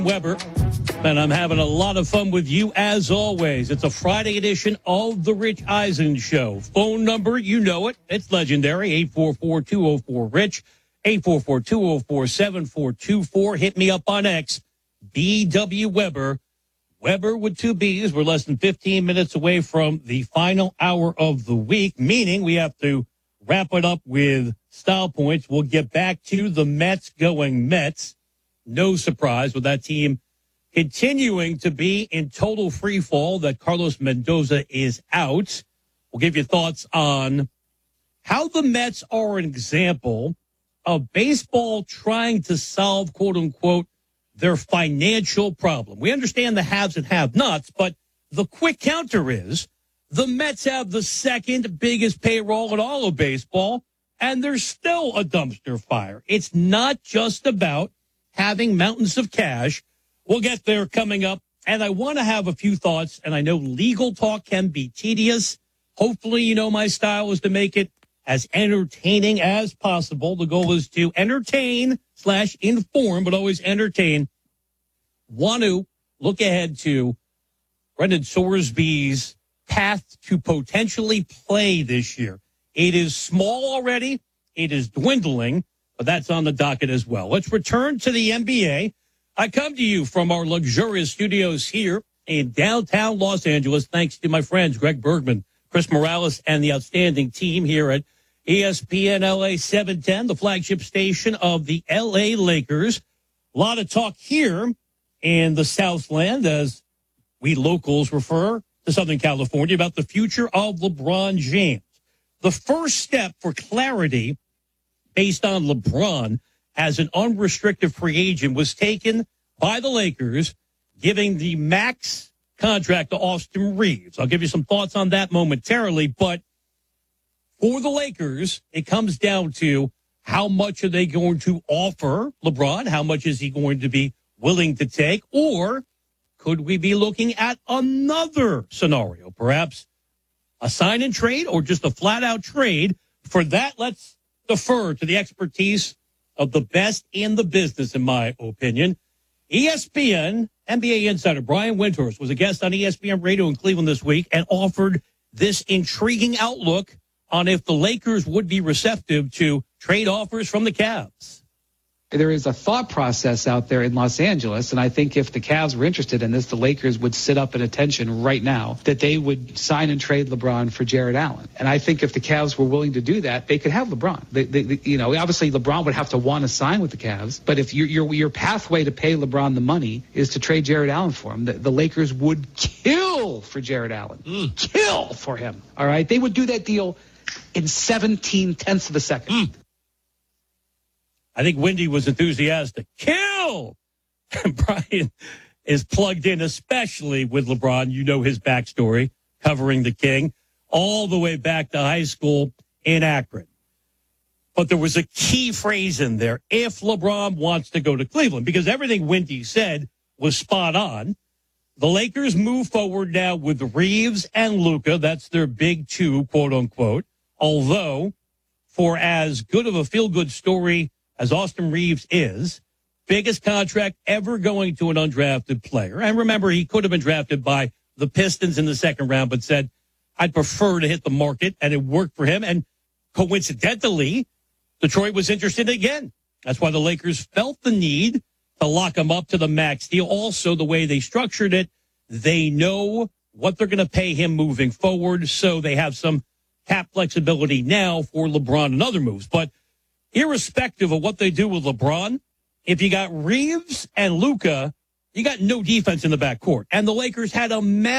Weber, and I'm having a lot of fun with you as always. It's a Friday edition of The Rich Eisen Show. Phone number, you know it. It's legendary, 844-204-RICH, 844-204-7424. Hit me up on X, BW Weber. Weber with two B's. We're less than 15 minutes away from the final hour of the week, meaning we have to wrap it up with style points. We'll get back to the Mets going Mets. No surprise with that team continuing to be in total free fall that Carlos Mendoza is out. We'll give you thoughts on how the Mets are an example of baseball trying to solve, quote unquote, their financial problem. We understand the haves and have-nots, but the quick counter is the Mets have the second biggest payroll in all of baseball, and they're still a dumpster fire. It's not just about having mountains of cash. We'll get there coming up. And I want to have a few thoughts, and I know legal talk can be tedious. Hopefully, you know my style is to make it as entertaining as possible. The goal is to entertain/inform, but always entertain. Want to look ahead to Brendan Sorsby's path to potentially play this year. It is small already. It is dwindling. But that's on the docket as well. Let's return to the NBA. I come to you from our luxurious studios here in downtown Los Angeles, thanks to my friends Greg Bergman, Chris Morales, and the outstanding team here at ESPN LA 710, the flagship station of the LA Lakers. A lot of talk here in the Southland, as we locals refer to Southern California, about the future of LeBron James. The first step for clarity based on LeBron as an unrestricted free agent was taken by the Lakers, giving the max contract to Austin Reeves. I'll give you some thoughts on that momentarily, but for the Lakers, it comes down to how much are they going to offer LeBron? How much is he going to be willing to take? Or could we be looking at another scenario, perhaps a sign and trade or just a flat out trade? For that, let's defer to the expertise of the best in the business, in my opinion. ESPN NBA insider Brian Windhorst was a guest on ESPN Radio in Cleveland this week and offered this intriguing outlook on if the Lakers would be receptive to trade offers from the Cavs. There is a thought process out there in Los Angeles, and I think if the Cavs were interested in this, the Lakers would sit up at attention right now that they would sign and trade LeBron for Jared Allen. And I think if the Cavs were willing to do that, they could have LeBron. Obviously LeBron would have to want to sign with the Cavs, but if your pathway to pay LeBron the money is to trade Jared Allen for him, the Lakers would kill for Jared Allen. Kill for him. All right? They would do that deal in 17/10 of a second. I think Wendy was enthusiastic. Kill! And Brian is plugged in, especially with LeBron. You know his backstory, covering the King, all the way back to high school in Akron. But there was a key phrase in there, if LeBron wants to go to Cleveland, because everything Wendy said was spot on. The Lakers move forward now with Reeves and Luka. That's their big two, quote unquote. Although, for as good of a feel-good story as Austin Reeves is, biggest contract ever going to an undrafted player. And remember, he could have been drafted by the Pistons in the second round, but said, I'd prefer to hit the market, and it worked for him. And coincidentally, Detroit was interested again. That's why the Lakers felt the need to lock him up to the max deal. Also, the way they structured it, they know what they're going to pay him moving forward, so they have some cap flexibility now for LeBron and other moves. But irrespective of what they do with LeBron, if you got Reeves and Luka, you got no defense in the backcourt. And the Lakers had a